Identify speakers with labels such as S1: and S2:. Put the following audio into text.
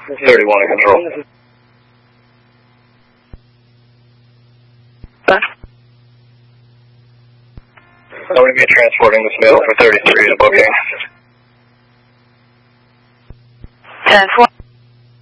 S1: 31 in control. I'm going to be transporting this mail for 33 to booking.
S2: 10-4.